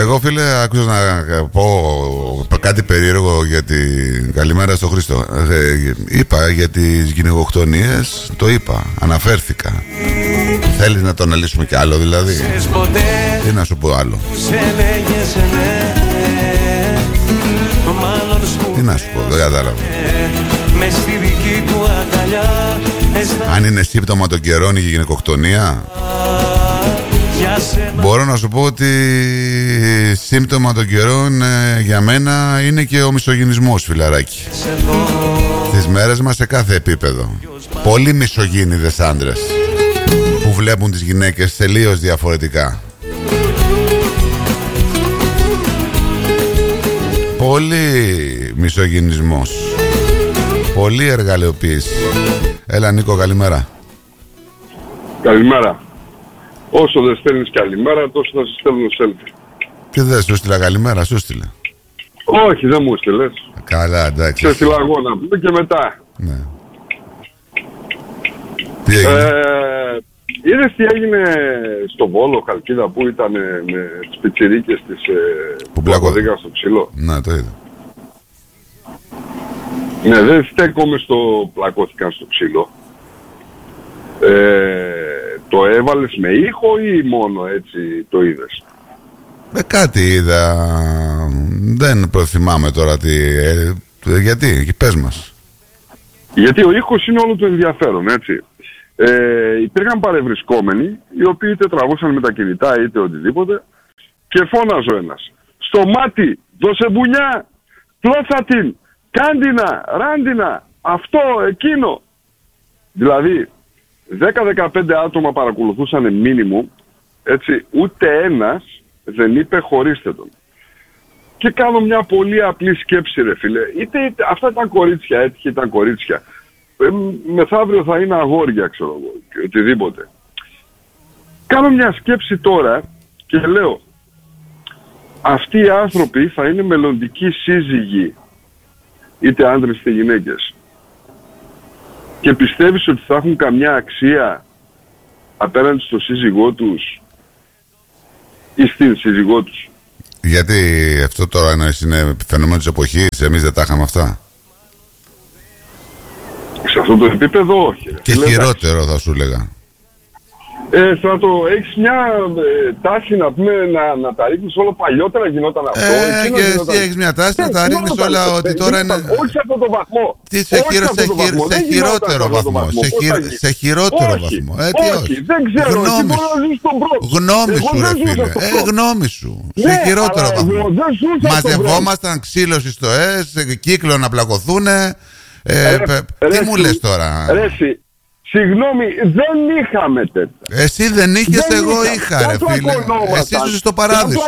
Εγώ, φίλε, άκουσα να πω κάτι περίεργο για την καλημέρα στο Χρήστο. Είπα για τις γυναικοκτονίες, το είπα, αναφέρθηκα. Θέλεις να το αναλύσουμε κι άλλο, δηλαδή? Τι να σου πω άλλο? Τι να σου πω, δεν κατάλαβα. Αν είναι σύμπτωμα των καιρών η γυναικοκτονία, μπορώ να σου πω ότι σύμπτωμα των καιρών για μένα είναι και ο μισογυνισμός, φιλαράκι. Τις μέρες μας σε κάθε επίπεδο. Πολλοί μισογύνηδες άντρες που βλέπουν τις γυναίκες τελείως διαφορετικά. Πολύ μισογυνισμός, πολύ εργαλειοποίηση. Έλα, Νίκο, καλημέρα. Καλημέρα. Όσο δεν στέλνεις καλημέρα, τόσο θα σε στέλνω selfie. Και δεν σου στείλα καλημέρα, σου στείλα. Όχι, δεν μου στείλες. Καλά, εντάξει. Σε στείλα εγώ να πούμε και μετά. Ναι. Τι έγινε? Είδες τι έγινε στο Βόλο, Χαλκίδα, που ήταν με τις πιτσιρίκες της που πλακωθήκαν στο ξύλο? Ναι, το είδα. Ναι, δεν στέκομαι στο πλακώθηκαν στο ξύλο. Το έβαλες με ήχο ή μόνο έτσι το είδες? Κάτι είδα. Δεν προθυμάμαι τώρα τι. Γιατί, πες μας. Γιατί ο ήχος είναι όλο το ενδιαφέρον, έτσι. Υπήρχαν παρευρισκόμενοι οι οποίοι είτε τραβούσαν με τα κινητά είτε οτιδήποτε και φώναζε ο ένας: στο μάτι, δώσε μπουνιά, πλώσα την, κάντινα, ράντινα, αυτό, εκείνο. Δηλαδή 10-15 άτομα παρακολουθούσαν μίνιμουμ, έτσι, ούτε ένας δεν είπε χωρίστε τον. Και κάνω μια πολύ απλή σκέψη, ρε φίλε. Είτε αυτά ήταν κορίτσια, έτυχε ήταν κορίτσια. Μεθαύριο θα είναι αγόρια, ξέρω εγώ, και οτιδήποτε. Κάνω μια σκέψη τώρα και λέω, αυτοί οι άνθρωποι θα είναι μελλοντικοί σύζυγοι, είτε άντρες είτε γυναίκες. Και πιστεύεις ότι θα έχουν καμιά αξία απέναντι στο σύζυγό τους ή στην σύζυγό τους? Γιατί αυτό τώρα είναι φαινόμενο της εποχής, εμείς δεν τα είχαμε αυτά. Σε αυτό το επίπεδο όχι. Και χειρότερο θα σου λέγα. Στράτο, έχεις μια τάση να πούμε να τα ρίχνεις όλο παλιότερα, γινόταν αυτό. Και εσύ έχεις μια τάση να τα ρίχνεις όλα ότι τώρα είναι... Όχι σε αυτό το βαθμό. Σε χειρότερο βαθμό. Σε χειρότερο βαθμό. Όχι, δεν ξέρω. Γνώμη σου, ρε φίλε. Γνώμη σου. Σε χειρότερο βαθμό. Μαζευόμασταν ξύλωση στο κύκλο να πλακωθούνε. Τι μου λες τώρα? Συγγνώμη, δεν είχαμε τέτοια. Εσύ δεν είχες, εγώ είχα, ρε φίλε. Εσύ είσαι στο παράδεισο.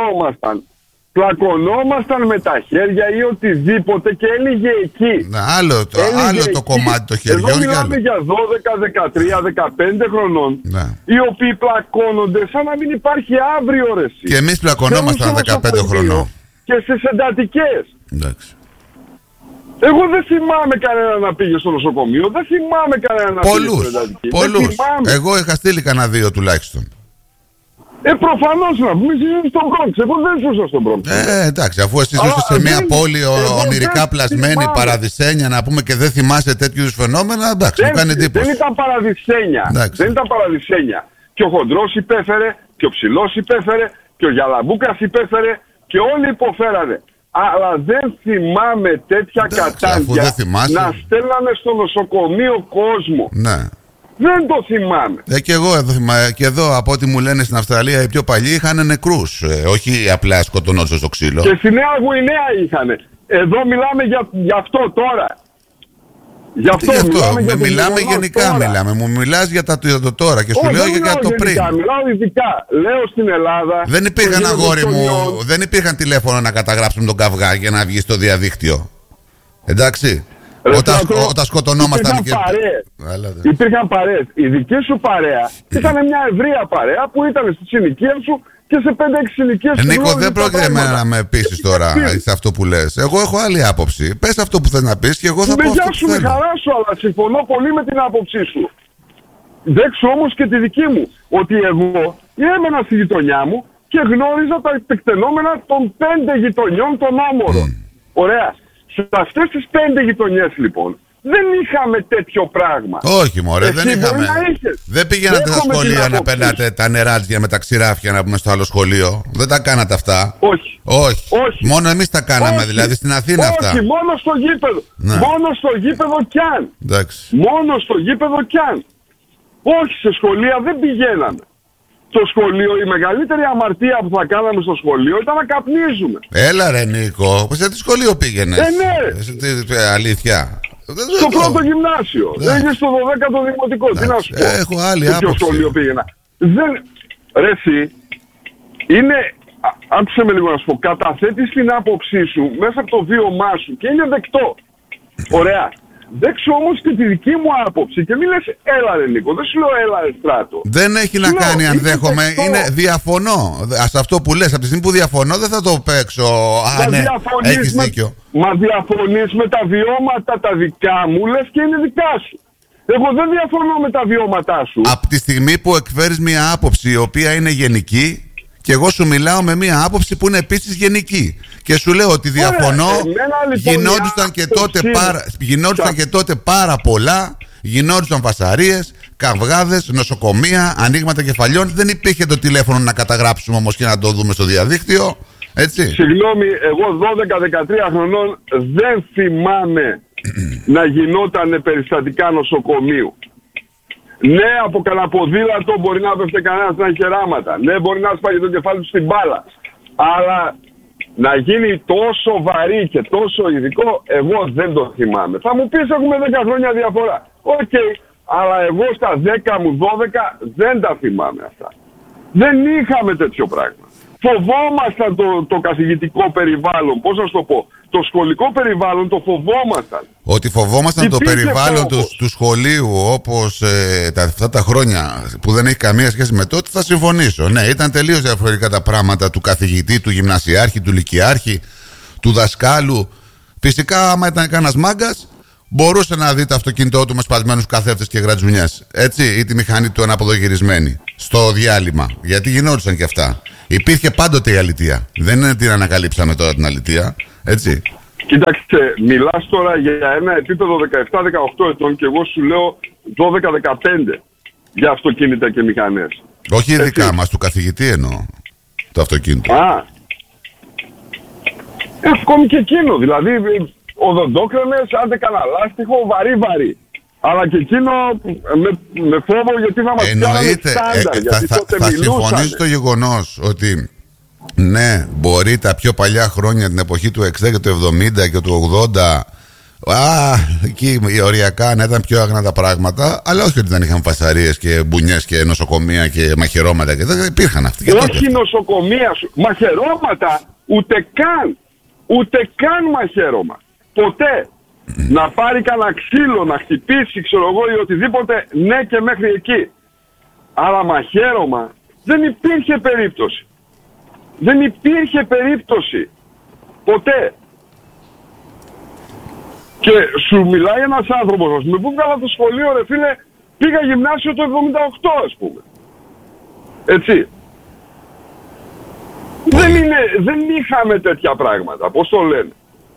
Πλακωνόμασταν με τα χέρια ή οτιδήποτε και έλυγε εκεί. Άλλο το κομμάτι των χεριών. Εδώ μιλάμε για 12, 13, 15 χρονών, οι οποίοι πλακώνονται σαν να μην υπάρχει αύριο, ρε εσύ. Και εμείς πλακωνόμασταν 15 χρονών. Και στις εντατικές. Εντάξει. Εγώ δεν θυμάμαι κανένα να πήγε στο νοσοκομείο. Δεν θυμάμαι κανένα να πήγε στην εντατική. Πολλούς. Εγώ είχα στείλει κανένα 2 τουλάχιστον. Προφανώς να πούμε, εσύ στον Bronx. Εγώ δεν ζούσα στον Bronx. Εντάξει, αφού εσύ ζούσες σε μια πόλη ονειρικά πλασμένη, παραδεισένια, να πούμε, και δεν θυμάσαι τέτοιου είδους φαινόμενα, εντάξει, μου κάνει εντύπωση. Δεν ήταν παραδεισένια. Δεν ήταν παραδεισένια. Και ο χοντρός υπέφερε, και ο ψηλός υπέφερε, και ο Γιαλαμπούκας υπέφερε, και όλοι υποφέρανε. Αλλά δεν θυμάμαι τέτοια κατάντια να στέλνανε στο νοσοκομείο κόσμο. Ναι. Δεν το θυμάμαι. Και εγώ εδώ θυμάμαι. Και εδώ, από ό,τι μου λένε, στην Αυστραλία οι πιο παλιοί είχαν νεκρούς. Όχι απλά σκοτωνόντουσαν στο ξύλο. Και στη Νέα Γουινέα είχαν. Εδώ μιλάμε για αυτό τώρα. Γι' αυτό μιλάμε γενικά. Μιλάμε. Μου μιλάς για το τώρα και σου λέω για το πριν. Μιλάω ειδικά. Λέω στην Ελλάδα. Δεν υπήρχαν, αγόρι μου, δεν υπήρχαν τηλέφωνα να καταγράψουν τον καυγά για να βγει στο διαδίκτυο. Εντάξει. Όταν σκοτωνόμασταν και... Υπήρχαν παρέες. Η δική σου παρέα ήταν μια ευρεία παρέα που ήταν στη συνοικία σου και σε 5-6 συνοικίες. Νίκο, δεν πρόκειται να με πείσεις τώρα σε αυτό που λες. Εγώ έχω άλλη άποψη. Πες αυτό που θες να πεις και εγώ θα πω αυτό που θέλω. Με χαρά σου, αλλά συμφωνώ πολύ με την άποψή σου. Δέξου όμως και τη δική μου. Ότι εγώ έμενα στη γειτονιά μου και γνώριζα τα τεκτενόμενα των 5 γειτονιών των Άμορων. Ωραία. Σε αυτές τις 5 γειτονιές λοιπόν δεν είχαμε τέτοιο πράγμα. Όχι μωρέ, δεν είχαμε. Δεν πήγαινατε στα σχολεία να περνάτε τα νεράτζια με τα ξηράφια να πούμε στο άλλο σχολείο. Δεν τα κάνατε αυτά. Όχι. Όχι. Μόνο εμείς τα κάναμε. Όχι. Δηλαδή στην Αθήνα αυτά. Όχι, μόνο στο γήπεδο. Ναι. Μόνο στο γήπεδο κι αν. Εντάξει. Μόνο στο γήπεδο κι αν. Όχι, σε σχολεία δεν πηγαίναμε. Το σχολείο, η μεγαλύτερη αμαρτία που θα κάναμε στο σχολείο ήταν να καπνίζουμε. Έλα ρε Νίκο, σε τι σχολείο πήγαινες? Ναι. Αλήθεια. Στο πρώτο γυμνάσιο. Έγινε στο 12ο δημοτικό. Τι να σου πω. Έχω άλλη άποψη. Ποιο σχολείο πήγαινα. Ρε εσύ, είναι, άκουσε με λίγο να σου πω, καταθέτεις την άποψή σου μέσα από το βίωμά σου και είναι δεκτό. Ωραία. Δέξου όμως και τη δική μου άποψη και μην λες έλα ρε Νίκο, δεν σου λέω έλα ρε Στράτο. Δεν έχει να κάνει αν δέχομαι, είναι διαφωνώ. Σε αυτό που λες, από τη στιγμή που διαφωνώ δεν θα το παίξω. Ναι, έχεις δίκιο. Μα διαφωνείς με τα βιώματα τα δικά μου, λες και είναι δικά σου. Εγώ δεν διαφωνώ με τα βιώματά σου. Από τη στιγμή που εκφέρεις μια άποψη η οποία είναι γενική και εγώ σου μιλάω με μια άποψη που είναι επίσης γενική. Και σου λέω ότι διαφωνώ, γινόντουσαν και τότε πάρα πολλά, γινόντουσαν φασαρίες, καυγάδες, νοσοκομεία, ανοίγματα κεφαλιών. Δεν υπήρχε το τηλέφωνο να καταγράψουμε όμως και να το δούμε στο διαδίκτυο, έτσι. Συγγνώμη, εγώ 12-13 χρονών δεν θυμάμαι να γινόταν περιστατικά νοσοκομείου. Ναι, από κανένα ποδήλατο μπορεί να πέφτει κανένα να έχει ράματα. Ναι, μπορεί να σπάγει το κεφάλι του στην μπάλα. Αλλά να γίνει τόσο βαρύ και τόσο ειδικό, εγώ δεν το θυμάμαι. Θα μου πεις έχουμε 10 χρόνια διαφορά. Οκ, αλλά εγώ στα 10 μου 12 δεν τα θυμάμαι αυτά. Δεν είχαμε τέτοιο πράγμα. Φοβόμασταν το καθηγητικό περιβάλλον, πώς να σου το πω, το σχολικό περιβάλλον το φοβόμασταν. Ότι φοβόμασταν το περιβάλλον του σχολείου όπως αυτά τα χρόνια που δεν έχει καμία σχέση με τότε, θα συμφωνήσω. Ναι, ήταν τελείως διαφορετικά τα πράγματα του καθηγητή, του γυμνασιάρχη, του λυκειάρχη, του δασκάλου. Φυσικά άμα ήταν κανένας μάγκας μπορούσε να δει το αυτοκίνητό του με σπασμένους καθρέφτες και γρατζουνιές, έτσι, ή τη μηχανή του αναποδογυρισμένη στο διάλειμμα, γιατί γινόντουσαν και αυτά. Υπήρχε πάντοτε η αλητεία. Δεν είναι την ανακαλύψαμε τώρα την αλητεία, έτσι. Κοίταξε, μιλάς τώρα για ένα επίπεδο 17-18 ετών και εγώ σου λέω 12-15 για αυτοκίνητα και μηχανές. Όχι ειδικά μας, του καθηγητή εννοώ το αυτοκίνητο. Ακόμη και εκείνο, δηλαδή οδοντόκρεμες, άντε κανένα λάστιχο, βαρύ. Αλλά και εκείνο με φόβο γιατί θα μας πιάνανε στάντα. Γιατί τότε θα συμφωνήσω στο γεγονός ότι ναι, μπορεί τα πιο παλιά χρόνια, την εποχή του 60 και του 70 και του 80, εκεί οριακά να ήταν πιο άγνα τα πράγματα, αλλά όχι ότι δεν είχαν φασαρίες και μπουνιές και νοσοκομεία και μαχαιρώματα και δεν υπήρχαν αυτοί. Όχι νοσοκομεία, μαχαιρώματα, ούτε καν μαχαίρωμα. Ποτέ. Να πάρει κανένα ξύλο, να χτυπήσει, ξέρω εγώ, ή οτιδήποτε, ναι, και μέχρι εκεί. Αλλά μαχαίρωμα δεν υπήρχε περίπτωση. Δεν υπήρχε περίπτωση. Ποτέ. Και σου μιλάει ένας άνθρωπος, ας πούμε, που βγάλα το σχολείο, ρε φίλε, πήγα γυμνάσιο το 78, ας πούμε. Έτσι. Δεν είχαμε τέτοια πράγματα, πώς το λένε.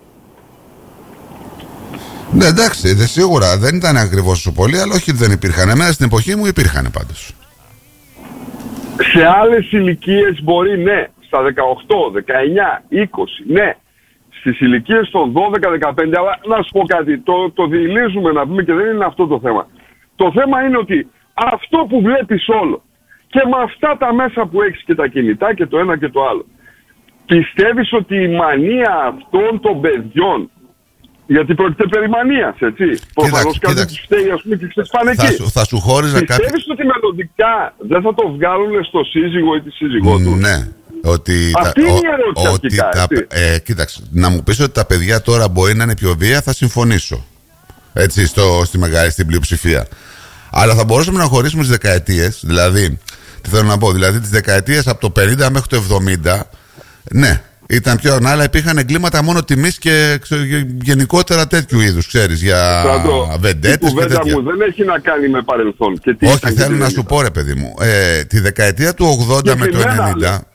Ναι, εντάξει, σίγουρα δεν ήταν ακριβώς όσο πολύ, αλλά όχι ότι δεν υπήρχαν. Εμένα στην εποχή μου υπήρχαν πάντως. Σε άλλες ηλικίες μπορεί, ναι, στα 18, 19, 20, ναι. Στις ηλικίες των 12-15, αλλά να σου πω κάτι, το διηλίζουμε να πούμε και δεν είναι αυτό το θέμα. Το θέμα είναι ότι αυτό που βλέπεις όλο και με αυτά τα μέσα που έχεις και τα κινητά και το ένα και το άλλο, πιστεύεις ότι η μανία αυτών των παιδιών, γιατί πρόκειται περί μανίας, έτσι. Προφανώς κάτι τους φταίει, ας πούμε, και ξεσπάνε εκεί. Θα σου χώριζα κάτι. Πιστεύεις ότι μελλοντικά δεν θα το βγάλουν στο σύζυγο ή τη σύζυγό του? Ναι. Αυτή είναι η ερώτηση αρχικά. Κοίταξε, να μου πεις ότι τα παιδιά τώρα μπορεί να είναι πιο βία, θα συμφωνήσω. Έτσι, στην πλειοψηφία. Αλλά θα μπορούσαμε να χωρίσουμε τις δεκαετίες. Δηλαδή, τι θέλω να πω, δηλαδή τις δεκαετίες από το 50 μέχρι το 70, ναι. Ήταν πιο ανάλα, υπήρχαν εγκλήματα μόνο τιμής και γενικότερα τέτοιου είδους, ξέρεις, για βεντέτες και τέτοια. Μου δεν έχει να κάνει με παρελθόν. Και τι όχι, θέλω να σου πω, ρε παιδί μου, τη δεκαετία του 80 με το 90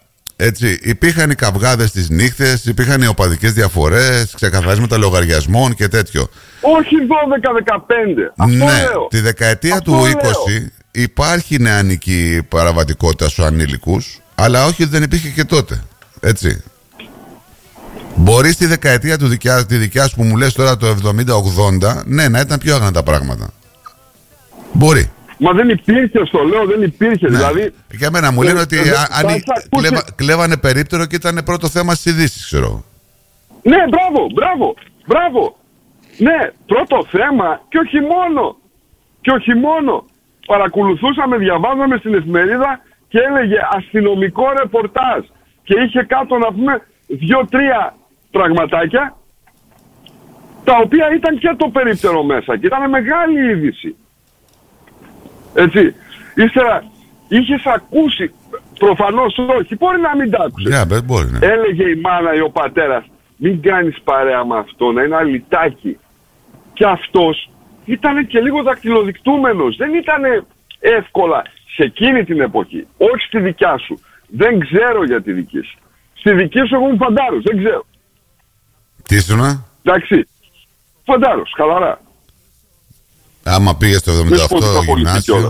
Έτσι, υπήρχαν οι καυγάδες τις νύχτες, υπήρχαν οι οπαδικές διαφορές, ξεκαθαρίσματα λογαριασμών και τέτοιο. Όχι 12-15. Αυτό Ναι, λέω. τη δεκαετία Αυτό του 20 λέω. υπάρχει νεανική παραβατικότητα στους ανήλικους, αλλά όχι, δεν υπήρχε και τότε. Έτσι. Μπορεί στη δεκαετία τη δικιά σου που μου λες τώρα το 70-80, ναι, να ήταν πιο άγνα τα πράγματα. Μπορεί. Μα δεν υπήρχε, στο λέω, δεν υπήρχε. Ναι. Δηλαδή. Για μένα μου λένε ότι κλέβανε περίπτερο και ήταν πρώτο θέμα στις ειδήσεις, ξέρω. Ναι, μπράβο. Ναι, πρώτο θέμα και όχι μόνο. Και όχι μόνο. Παρακολουθούσαμε, διαβάζαμε στην εφημερίδα και έλεγε αστυνομικό ρεπορτάζ. Και είχε κάτω να πούμε 2-3 πραγματάκια, τα οποία ήταν και το περίπτερο μέσα. Και ήταν μεγάλη είδηση. Έτσι. Ύστερα είχες ακούσει, προφανώς όχι, μπορεί να μην τα άκουσες. Yeah, μπορεί, ναι. Έλεγε η μάνα ή ο πατέρας, μην κάνεις παρέα με αυτό, να είναι αλυτάκι. Και αυτός ήταν και λίγο δακτυλοδεικτούμενος. Δεν ήταν εύκολα σε εκείνη την εποχή. Όχι στη δικιά σου. Δεν ξέρω για τη δική σου. Στη δική σου εγώ ήμουν φαντάρος, δεν ξέρω. Τι ήσουνα? Εντάξει. Φαντάρος, χαλαρά. Άμα πήγε στο 78 γυμνάσιο.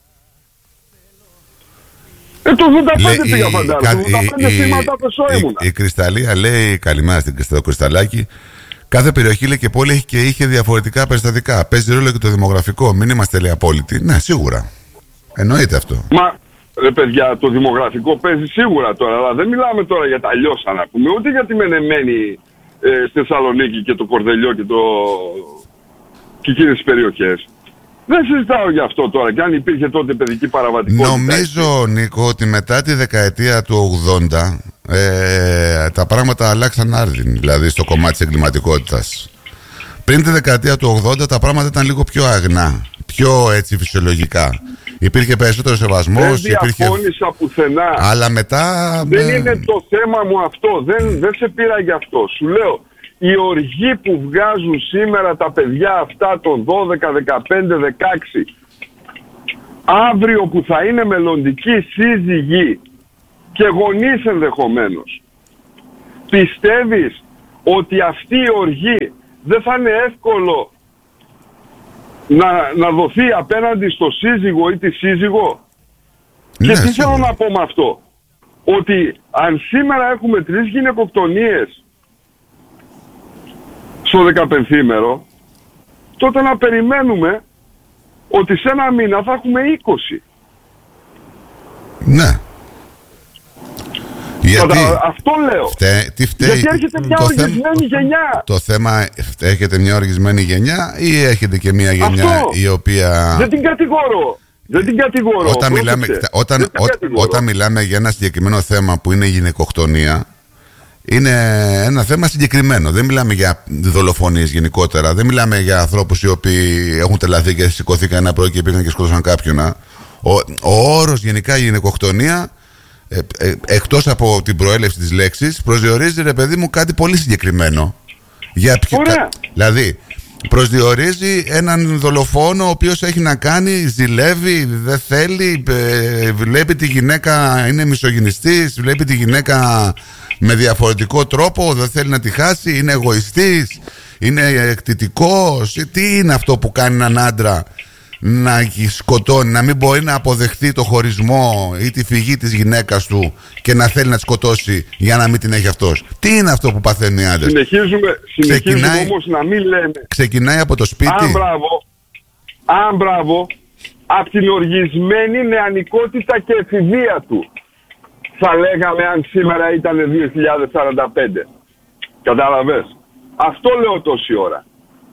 Το 85 πήγα φαντάρος. Το 85 θύματα πεσό ήμουνα. Η Κρυσταλλία λέει, καλημέρα στο Κρυσταλλάκι, κάθε περιοχή λέει, και πόλη είχε διαφορετικά περιστατικά. Παίζει ρόλο και το δημογραφικό. Μην είμαστε λέει απόλυτοι. Ναι, σίγουρα. Εννοείται αυτό. Μα ρε παιδιά, το δημογραφικό παίζει σίγουρα τώρα. Αλλά δεν μιλάμε τώρα για τα λιώσα να πούμε. Ούτε για τη Μενεμένη στη Θεσσαλονίκη και το Κορδελιό και εκείνες τις περιοχές. Δεν συζητάω για αυτό τώρα και αν υπήρχε τότε παιδική παραβατικότητα. Νομίζω, Νίκο, ότι μετά τη δεκαετία του 80 τα πράγματα αλλάξαν άρδιν, δηλαδή στο κομμάτι της εγκληματικότητας. Πριν τη δεκαετία του 80 τα πράγματα ήταν λίγο πιο αγνά, πιο έτσι φυσιολογικά. Υπήρχε περισσότερο σεβασμός. Δεν διαφώνησα πουθενά. Αλλά μετά. Δεν είναι το θέμα μου αυτό. Δεν σε πήρα γι' αυτό. Σου λέω, η οργή που βγάζουν σήμερα τα παιδιά αυτά των 12, 15, 16, αύριο που θα είναι μελλοντικοί σύζυγοι και γονείς ενδεχομένως, πιστεύεις ότι αυτή η οργή δεν θα είναι εύκολο να δοθεί απέναντι στο σύζυγο ή τη σύζυγο? Ναι, και τι θέλω να πω με αυτό? Ότι αν σήμερα έχουμε 3 γυναικοκτονίες στο 15ήμερο, τότε να περιμένουμε ότι σε ένα μήνα θα έχουμε 20. Ναι. Γιατί αυτό λέω. Τι φταίει? Γιατί έρχεται μια οργισμένη γενιά. Το θέμα, έρχεται μια οργισμένη γενιά ή έρχεται και μια γενιά αυτό, η οποία... Δεν την κατηγορώ. Όταν μιλάμε για ένα συγκεκριμένο θέμα που είναι η γυναικοκτονία, είναι ένα θέμα συγκεκριμένο. Δεν μιλάμε για δολοφονίες γενικότερα. Δεν μιλάμε για ανθρώπους οι οποίοι έχουν τελαθεί και σηκωθήκαν ένα πρωί και πήγαν και σκότωσαν κάποιον. Ο όρος γενικά η γυναικοκτονία, εκτός από την προέλευση της λέξης, προσδιορίζει, ρε παιδί μου, κάτι πολύ συγκεκριμένο. Δηλαδή προσδιορίζει έναν δολοφόνο ο οποίος έχει να κάνει, ζηλεύει, δεν θέλει, βλέπει τη γυναίκα, είναι μισογυνιστής, βλέπει τη γυναίκα με διαφορετικό τρόπο, δεν θέλει να τη χάσει, είναι εγωιστής, είναι εκτιτικός. Τι είναι αυτό που κάνει έναν άντρα να σκοτώνει, να μην μπορεί να αποδεχθεί το χωρισμό ή τη φυγή της γυναίκας του και να θέλει να τη σκοτώσει για να μην την έχει αυτός? Τι είναι αυτό που παθαίνουν οι άντρες? Συνεχίζουμε όμως να μην λέμε. Ξεκινάει από το σπίτι. Αν μπράβο, από την οργισμένη νεανικότητα και εφηβεία του. Θα λέγαμε αν σήμερα ήταν 2045. Κατάλαβες? Αυτό λέω τόση ώρα.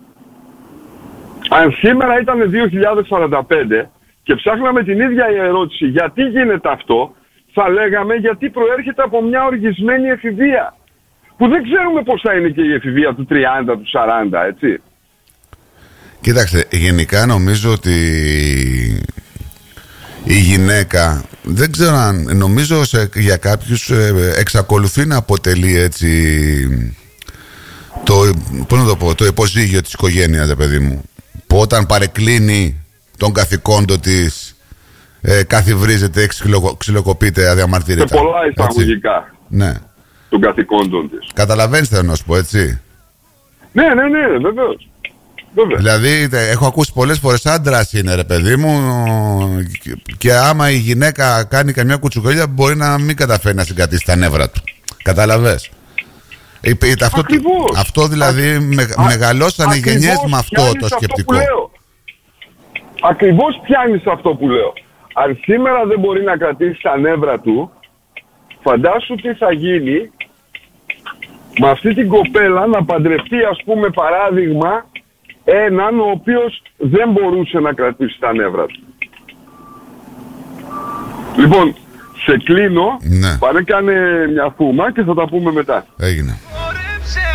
Αν σήμερα ήταν 2045 και ψάχναμε την ίδια ερώτηση γιατί γίνεται αυτό, θα λέγαμε γιατί προέρχεται από μια οργισμένη εφηβεία. Που δεν ξέρουμε πώς θα είναι και η εφηβεία του 30, του 40, έτσι. Κοίταξε, γενικά νομίζω ότι η γυναίκα, δεν ξέρω αν, νομίζω για κάποιους εξακολουθεί να αποτελεί έτσι το υποζύγιο της οικογένειας, παιδί μου, που όταν παρεκκλίνει τον καθηκόντο της καθιβρίζεται, ξυλοκοπείται αδιαμαρτυρητά. Σε πολλά εισαγωγικά. Ναι. Των καθηκόντων της. Καταλαβαίνεις θέλω να σου πω, έτσι. Ναι, βεβαίως. Δηλαδή έχω ακούσει πολλές φορές άντρας είναι ρε παιδί μου, και άμα η γυναίκα κάνει καμιά κουτσουκολιά μπορεί να μην καταφέρει να συγκρατήσει τα νεύρα του. Καταλαβες. Αυτό δηλαδή μεγαλώσαν οι γενιές με αυτό το σκεπτικό. Ακριβώς πιάνεις αυτό που λέω. Αν σήμερα δεν μπορεί να κρατήσει τα νεύρα του, φαντάσου τι θα γίνει με αυτή την κοπέλα να παντρευτεί, ας πούμε, παράδειγμα, έναν ο οποίος δεν μπορούσε να κρατήσει τα νεύρα του. Λοιπόν, σε κλείνω, ναι. Πάρε κάνε μια φούμα και θα τα πούμε μετά. Έγινε.